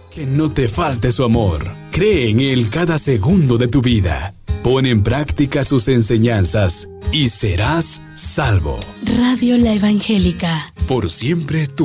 Que no te falte su amor. Cree en Él cada segundo de tu vida. Pon en práctica sus enseñanzas y serás salvo. Radio La Evangélica. Por siempre tu